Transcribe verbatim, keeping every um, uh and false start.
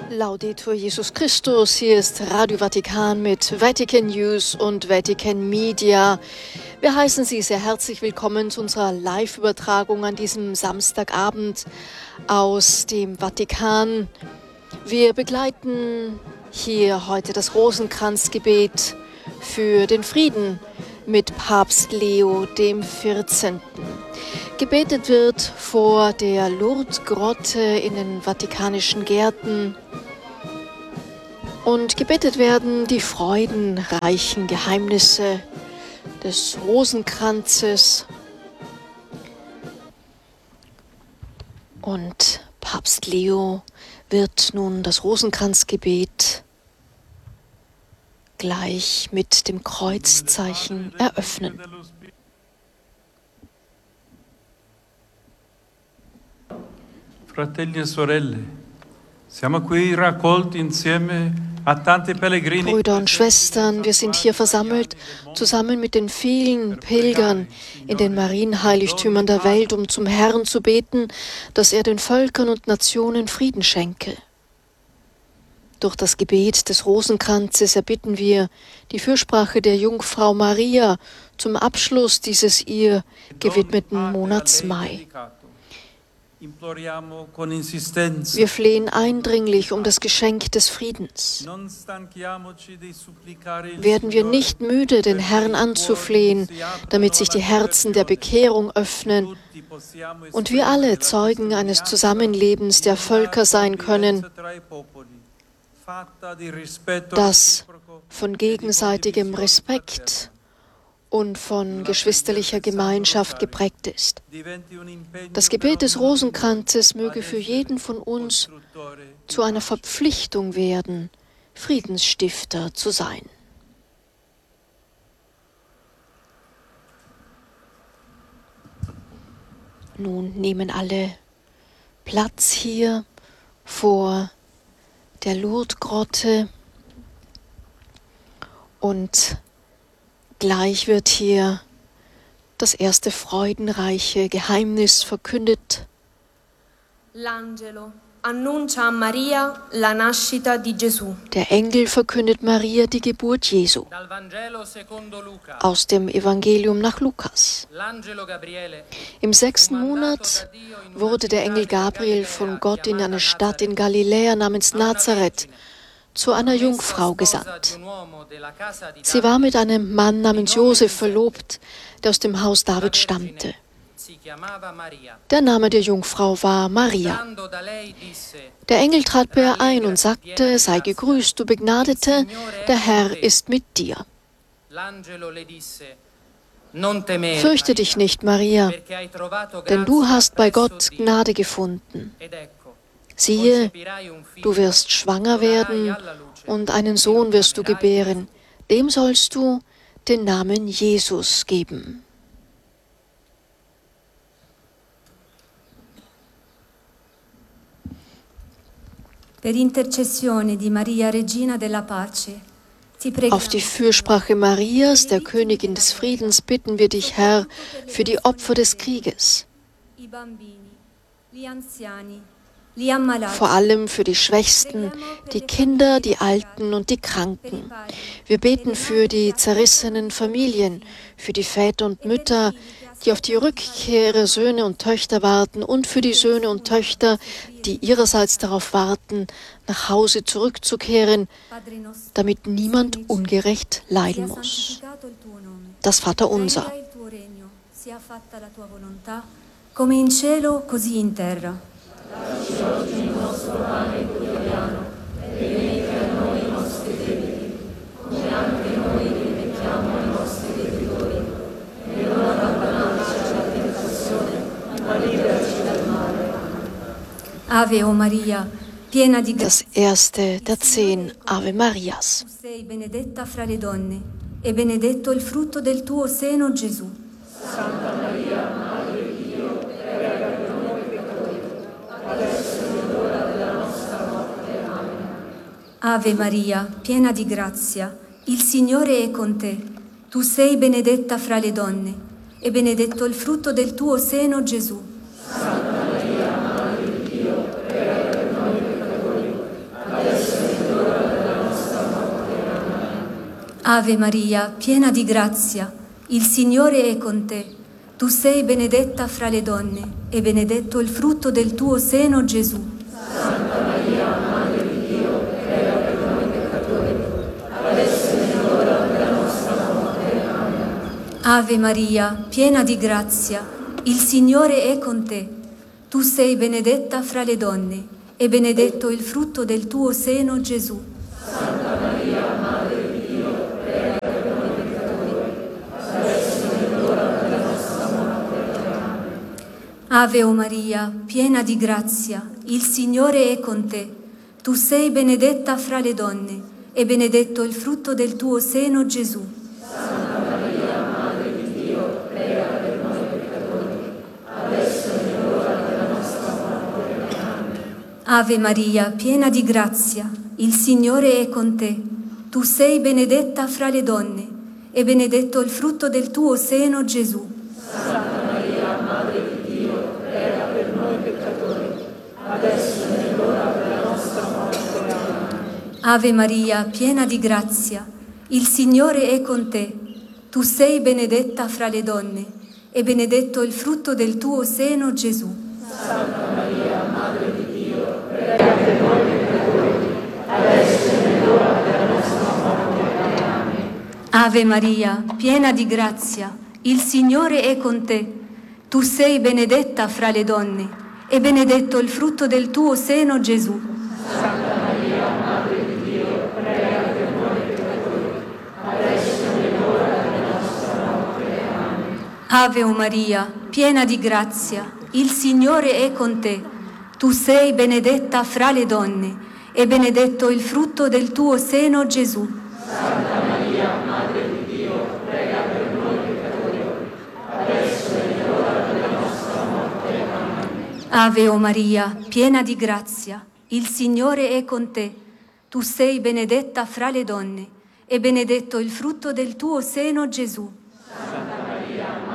Laudetur Jesus Christus, hier ist Radio Vatikan mit Vatican News und Vatican Media. Wir heißen Sie sehr herzlich willkommen zu unserer Live-Übertragung an diesem Samstagabend aus dem Vatikan. Wir begleiten hier heute das Rosenkranzgebet für den Frieden mit Papst Leo dem vierzehnten. Gebetet wird vor der Lourdes-Grotte in den Vatikanischen Gärten und gebetet werden die freudenreichen Geheimnisse des Rosenkranzes. Und Papst Leo wird nun das Rosenkranzgebet gleich mit dem Kreuzzeichen eröffnen. Fratelli e sorelle, siamo qui raccolti insieme a tanti pellegrini. Brüder und Schwestern, wir sind hier versammelt, zusammen mit den vielen Pilgern in den Marienheiligtümern der Welt, um zum Herrn zu beten, dass er den Völkern und Nationen Frieden schenke. Durch das Gebet des Rosenkranzes erbitten wir die Fürsprache der Jungfrau Maria zum Abschluss dieses ihr gewidmeten Monats Mai. Wir flehen eindringlich um das Geschenk des Friedens. Werden wir nicht müde, den Herrn anzuflehen, damit sich die Herzen der Bekehrung öffnen und wir alle Zeugen eines Zusammenlebens der Völker sein können, das von gegenseitigem Respekt und von geschwisterlicher Gemeinschaft geprägt ist. Das Gebet des Rosenkranzes möge für jeden von uns zu einer Verpflichtung werden, Friedensstifter zu sein. Nun nehmen alle Platz hier vor der Lourdes-Grotte und gleich wird hier das erste freudenreiche Geheimnis verkündet. L'angelo annuncia a Maria la nascita di Gesù. Der Engel verkündet Maria die Geburt Jesu. Aus dem Evangelium nach Lukas. Im sechsten Monat wurde der Engel Gabriel von Gott in eine Stadt in Galiläa namens Nazareth zu einer Jungfrau gesandt. Sie war mit einem Mann namens Josef verlobt, der aus dem Haus David stammte. Der Name der Jungfrau war Maria. Der Engel trat bei ihr ein und sagte, sei gegrüßt, du Begnadete, der Herr ist mit dir. Fürchte dich nicht, Maria, denn du hast bei Gott Gnade gefunden. Siehe, du wirst schwanger werden und einen Sohn wirst du gebären. Dem sollst du den Namen Jesus geben. Per intercessione di Maria Regina della Pace. Auf die Fürsprache Marias, der Königin des Friedens, bitten wir dich, Herr, für die Opfer des Krieges. Vor allem für die Schwächsten, die Kinder, die Alten und die Kranken. Wir beten für die zerrissenen Familien, für die Väter und Mütter, die auf die Rückkehr ihrer Söhne und Töchter warten und für die Söhne und Töchter, die ihrerseits darauf warten, nach Hause zurückzukehren, damit niemand ungerecht leiden muss. Das Vaterunser. Come in cielo, così in terra. Dacci oggi il nostro pane quotidiano e rimetti a noi i nostri debiti, come anche noi rimettiamo ai nostri debitori, e non abbandonarci alla tentazione, ma liberaci dal male. Ave o Maria, piena di Das erste der zehn Ave Marias. Tu sei benedetta fra le donne, e benedetto il frutto del tuo seno, Gesù. Santa Maria, Madre di Dio, prega per noi peccatori, adesso è l'ora della nostra morte. Amen. Ave Maria, piena di grazia, il Signore è con te. Tu sei benedetta fra le donne, e benedetto il frutto del tuo seno, Gesù. Santa Maria, Madre di Dio, prega per noi peccatori, adesso Ave Maria, piena di grazia, il Signore è con te. Tu sei benedetta fra le donne, e benedetto il frutto del tuo seno, Gesù. Santa Maria, Madre di Dio, prega per noi peccatori, adesso è l'ora della nostra morte. Amen. Ave Maria, piena di grazia, il Signore è con te. Tu sei benedetta fra le donne, e benedetto il frutto del tuo seno, Gesù. Santa Maria, Madre di Dio, prega per noi peccatori, adesso è l'ora della nostra morte. Amen. Ave o Maria, piena di grazia, il Signore è con te. Tu sei benedetta fra le donne, e benedetto il frutto del tuo seno, Gesù. Santa Maria, Madre di Dio, prega per noi peccatori, adesso è l'ora della nostra morte. Amen. Ave Maria, piena di grazia, il Signore è con te. Tu sei benedetta fra le donne, e benedetto il frutto del tuo seno, Gesù. Santa Maria, Madre di Dio, prega per noi peccatori, adesso è l'ora della nostra morte. Amen. Ave Maria, piena di grazia, il Signore è con te. Tu sei benedetta fra le donne, e benedetto il frutto del tuo seno, Gesù. Santa Maria, Madre di Dio, prega per noi peccatori, adesso è l'ora della nostra morte. Amen. Ave Maria, piena di grazia, il Signore è con te. Tu sei benedetta fra le donne, e benedetto il frutto del tuo seno, Gesù. Santa Maria, Madre di Dio, prega per noi peccatori, adesso è l'ora della nostra morte. Amen. Ave o Maria, piena di grazia, il Signore è con te. Tu sei benedetta fra le donne, e benedetto il frutto del tuo seno, Gesù. Santa Maria, Madre di Dio, prega per noi peccatori, adesso è l'ora della nostra morte. Amen. Ave o Maria, piena di grazia, il Signore è con te. Tu sei benedetta fra le donne, e benedetto il frutto del tuo seno, Gesù. Santa Maria,